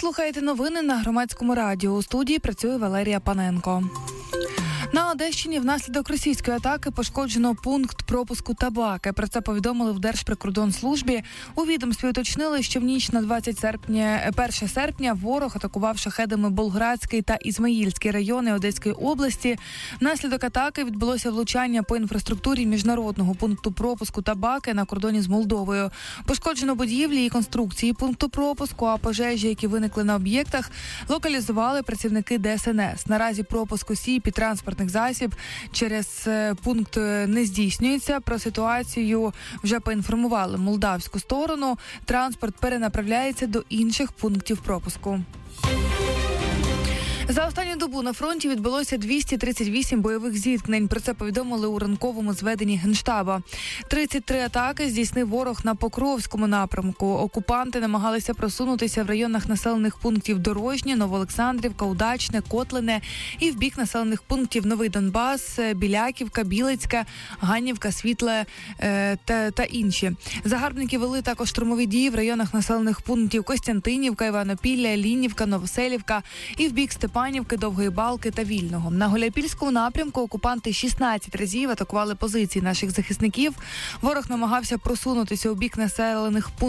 слухаєте новини на Громадському радіо. У студії працює Валерія Паненко. На Одещині внаслідок російської атаки пошкоджено пункт пропуску Табаки. Про це повідомили в Держприкордонслужбі. У відомстві уточнили, що в ніч на 1 серпня ворог атакував шахедами Болградський та Ізмаїльський райони Одеської області. Внаслідок атаки відбулося влучання по інфраструктурі міжнародного пункту пропуску Табаки на кордоні з Молдовою. Пошкоджено будівлі і конструкції пункту пропуску, а пожежі, які виникли на об'єктах, локалізували працівники ДСНС. Наразі пропуск осіб і транспортних засіб через пункт не здійснюється. Про ситуацію вже поінформували молдавську сторону. Транспорт перенаправляється до інших пунктів пропуску. За останню добу на фронті відбулося 238 бойових зіткнень. Про це повідомили у ранковому зведенні Генштаба. 33 атаки здійснив ворог на Покровському напрямку. Окупанти намагалися просунутися в районах населених пунктів Дорожнє, Новоолександрівка, Удачне, Котлине і в бік населених пунктів Новий Донбас, Біляківка, Білицька, Ганнівка, Світле та інші. Загарбники вели також штурмові дії в районах населених пунктів Костянтинівка, Іванопілля, Лінівка, Новоселівка і в бік Степанівки, Довгої Балки та Вільного. На Гуляйпільському напрямку окупанти 16 разів атакували позиції наших захисників. Ворог намагався просунутися у бік населених пунктів